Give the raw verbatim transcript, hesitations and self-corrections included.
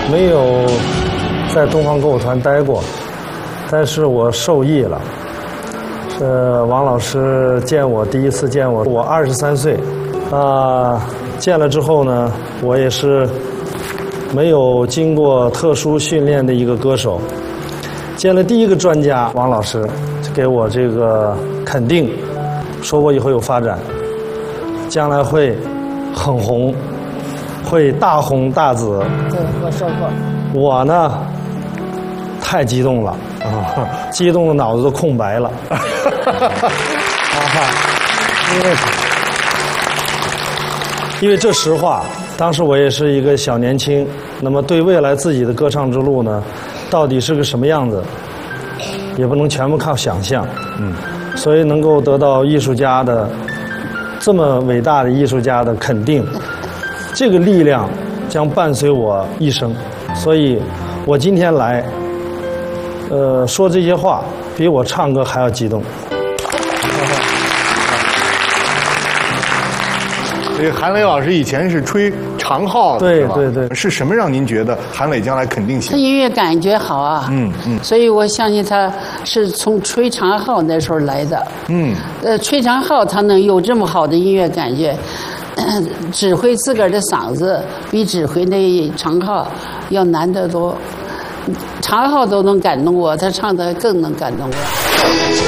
没有在东方歌舞团待过，但是我受益了。是王老师见我第一次见我，我二十三岁，啊，见了之后呢，我也是没有经过特殊训练的一个歌手。见了第一个专家王老师，就给我这个肯定，说我以后有发展，将来会很红，会大红大紫。 对，我说过。 我呢，太激动了啊，激动的脑子都空白了。啊哈，因为因为这实话，当时我也是一个小年轻，那么对未来自己的歌唱之路呢，到底是个什么样子，也不能全部靠想象。嗯，所以能够得到艺术家的这么伟大的艺术家的肯定，这个力量将伴随我一生。所以，我今天来，呃，说这些话，比我唱歌还要激动。 所以韩磊老师以前是吹长号的， 对是吧？ 对对。 是什么让您觉得韩磊将来肯定他行？ 音乐感觉好啊， 嗯嗯， 所以我相信他是从吹长号那时候来的。 嗯， 呃，吹长号他能有这么好的音乐感觉，指挥自个儿的嗓子比指挥那长号要难得多。长号都能感动我，他唱的更能感动我。